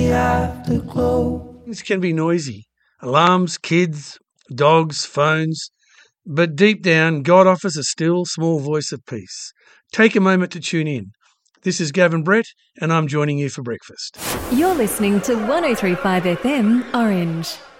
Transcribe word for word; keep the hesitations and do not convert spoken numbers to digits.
the afterglow. Things can be noisy. Alarms, kids, dogs, phones. But deep down, God offers a still, small voice of peace. Take a moment to tune in. This is Gavin Brett, and I'm joining you for breakfast. You're listening to one oh three point five F M Orange.